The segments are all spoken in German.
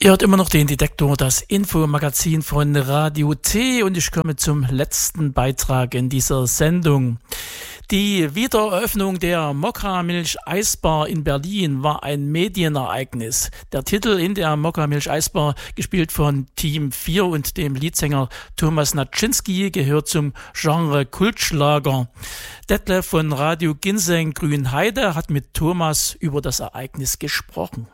Ihr hört immer noch den Detektor, das Infomagazin von Radio T, und ich komme zum letzten Beitrag in dieser Sendung. Die Wiedereröffnung der Mokka-Milch Eisbar in Berlin war ein Medienereignis. Der Titel in der Mokka-Milch Eisbar, gespielt von Team 4 und dem Leadsänger Thomas Naczynski, gehört zum Genre Kultschlager. Detlef von Radio Ginseng Grünheide hat mit Thomas über das Ereignis gesprochen.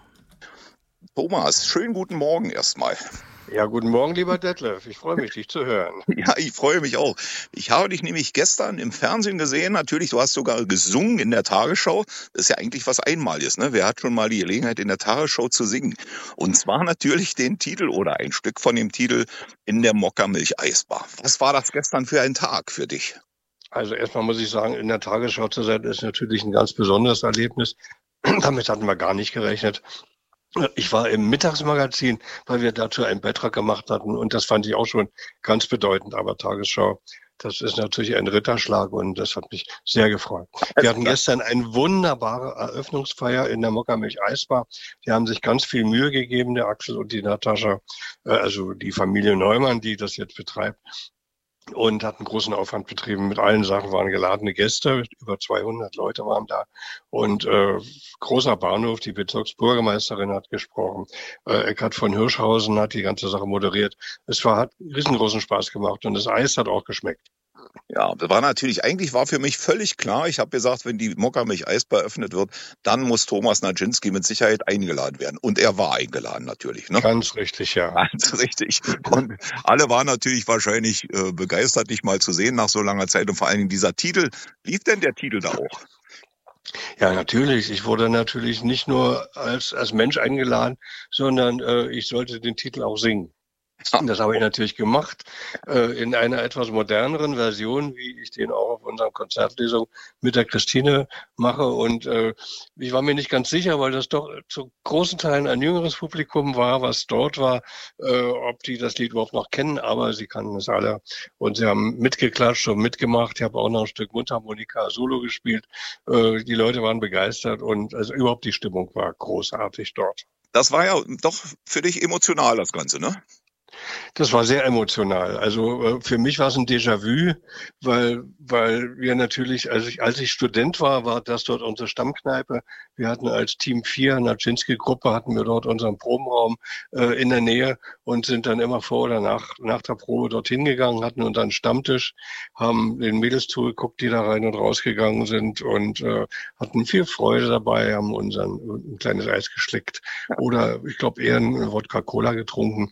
Thomas, schönen guten Morgen erstmal. Ja, guten Morgen, lieber Detlef. Ich freue mich, dich zu hören. Ja, ich freue mich auch. Ich habe dich nämlich gestern im Fernsehen gesehen. Natürlich, du hast sogar gesungen in der Tagesschau. Das ist ja eigentlich was Einmaliges, ne? Wer hat schon mal die Gelegenheit, in der Tagesschau zu singen? Und zwar natürlich den Titel oder ein Stück von dem Titel in der Mokka-Milch Eisbar. Was war das gestern für ein Tag für dich? Also erstmal muss ich sagen, in der Tagesschau zu sein, ist natürlich ein ganz besonderes Erlebnis. Damit hatten wir gar nicht gerechnet. Ich war im Mittagsmagazin, weil wir dazu einen Beitrag gemacht hatten, und das fand ich auch schon ganz bedeutend. Aber Tagesschau, das ist natürlich ein Ritterschlag, und das hat mich sehr gefreut. Wir hatten gestern eine wunderbare Eröffnungsfeier in der Mokka-Milch Eisbar. Die haben sich ganz viel Mühe gegeben, der Axel und die Natascha, also die Familie Neumann, die das jetzt betreibt. Und hatten großen Aufwand betrieben. Mit allen Sachen waren geladene Gäste, über 200 Leute waren da. Und großer Bahnhof, die Bezirksbürgermeisterin hat gesprochen. Eckhard von Hirschhausen hat die ganze Sache moderiert. Hat riesengroßen Spaß gemacht, und das Eis hat auch geschmeckt. Ja, das war natürlich, eigentlich war für mich völlig klar. Ich habe gesagt, wenn die Mokka-Milch Eisbar eröffnet wird, dann muss Thomas Naczynski mit Sicherheit eingeladen werden. Und er war eingeladen natürlich, ne? Ganz richtig, ja. Ganz richtig. Und alle waren natürlich wahrscheinlich begeistert, dich mal zu sehen nach so langer Zeit. Und vor allen Dingen dieser Titel. Lief denn der Titel da auch? Ja, natürlich. Ich wurde natürlich nicht nur als Mensch eingeladen, sondern ich sollte den Titel auch singen. Das habe ich natürlich gemacht, in einer etwas moderneren Version, wie ich den auch auf unseren Konzertlesungen mit der Christine mache. Und ich war mir nicht ganz sicher, weil das doch zu großen Teilen ein jüngeres Publikum war, was dort war, ob die das Lied überhaupt noch kennen. Aber sie kannten es alle, und sie haben mitgeklatscht und mitgemacht. Ich habe auch noch ein Stück Mundharmonika Solo gespielt. Die Leute waren begeistert, und also überhaupt die Stimmung war großartig dort. Das war ja doch für dich emotional, das Ganze, ne? Das war sehr emotional. Also für mich war es ein Déjà-vu, weil wir natürlich, als ich Student war das dort unsere Stammkneipe. Wir hatten als Team 4, Naczynski-Gruppe, hatten wir dort unseren Probenraum in der Nähe und sind dann immer vor oder nach der Probe dorthin gegangen, hatten unseren Stammtisch, haben den Mädels zugeguckt, die da rein und rausgegangen sind, und hatten viel Freude dabei, haben ein kleines Eis geschleckt oder ich glaube eher ein Wodka-Cola getrunken.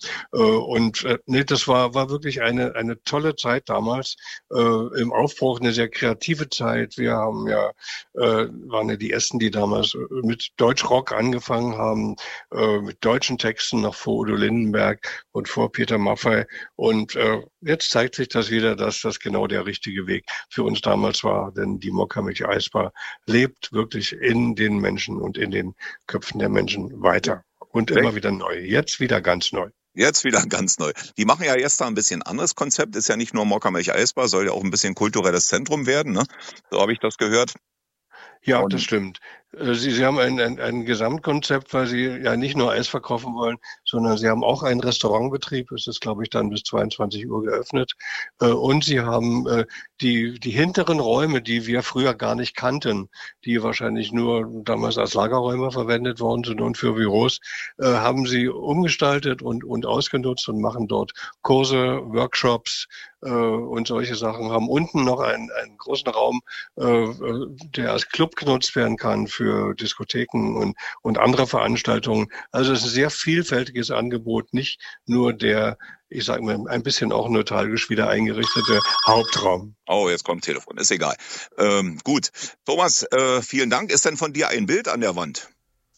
Das war wirklich eine tolle Zeit damals, im Aufbruch, eine sehr kreative Zeit. Wir haben waren ja die ersten, die damals mit Deutschrock angefangen haben, mit deutschen Texten noch vor Udo Lindenberg und vor Peter Maffay. Und jetzt zeigt sich das wieder, dass das genau der richtige Weg für uns damals war, denn die Mokka-Milch Eisbar lebt wirklich in den Menschen und in den Köpfen der Menschen weiter. Und immer wieder neu. Jetzt wieder ganz neu. Jetzt wieder ganz neu. Die machen ja jetzt da ein bisschen anderes Konzept. Ist ja nicht nur Mokka-Milch Eisbar, soll ja auch ein bisschen kulturelles Zentrum werden, ne? So habe ich das gehört. Ja, das stimmt. Sie haben ein Gesamtkonzept, weil Sie ja nicht nur Eis verkaufen wollen, sondern Sie haben auch einen Restaurantbetrieb. Es ist, glaube ich, dann bis 22 Uhr geöffnet. Und Sie haben die hinteren Räume, die wir früher gar nicht kannten, die wahrscheinlich nur damals als Lagerräume verwendet worden sind und für Büros, haben Sie umgestaltet und ausgenutzt und machen dort Kurse, Workshops und solche Sachen. Haben unten noch einen großen Raum, der als Club genutzt werden kann für Diskotheken und andere Veranstaltungen. Also es ist ein sehr vielfältiges Angebot, nicht nur der, ich sage mal, ein bisschen auch nostalgisch wieder eingerichtete Hauptraum. Oh, jetzt kommt Telefon, ist egal. Gut, Thomas, vielen Dank. Ist denn von dir ein Bild an der Wand?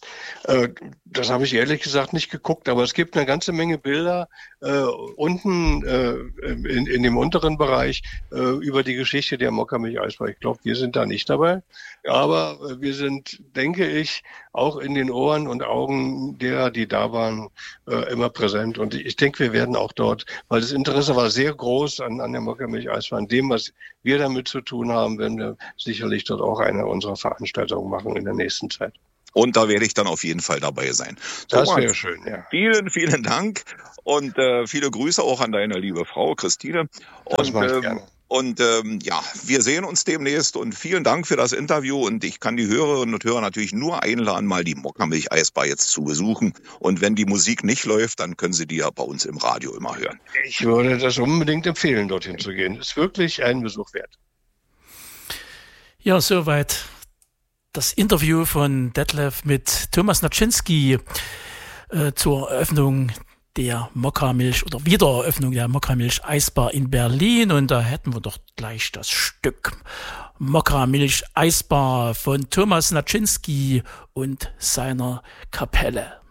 Das habe ich ehrlich gesagt nicht geguckt, aber es gibt eine ganze Menge Bilder unten in dem unteren Bereich über die Geschichte der Mokka-Milch Eisbar. Ich glaube, wir sind da nicht dabei, aber wir sind, denke ich, auch in den Ohren und Augen derer, die da waren, immer präsent. Und ich denke, wir werden auch dort, weil das Interesse war sehr groß an der Mokka-Milch Eisbar, an dem, was wir damit zu tun haben, werden wir sicherlich dort auch eine unserer Veranstaltungen machen in der nächsten Zeit. Und da werde ich dann auf jeden Fall dabei sein. Das wäre schön, ja. Vielen, vielen Dank und viele Grüße auch an deine liebe Frau Christine. Das mache ich gerne. Und ja, wir sehen uns demnächst und vielen Dank für das Interview. Und ich kann die Hörerinnen und Hörer natürlich nur einladen, mal die Mokka-Milch-Eisbar jetzt zu besuchen. Und wenn die Musik nicht läuft, dann können Sie die ja bei uns im Radio immer hören. Ich würde das unbedingt empfehlen, dorthin zu gehen. Ist wirklich einen Besuch wert. Ja, soweit das Interview von Detlef mit Thomas Naczynski zur Eröffnung der Mokka-Milch oder Wiedereröffnung der Mokka-Milch-Eisbar in Berlin. Und da hätten wir doch gleich das Stück Mokka-Milch-Eisbar von Thomas Naczynski und seiner Kapelle.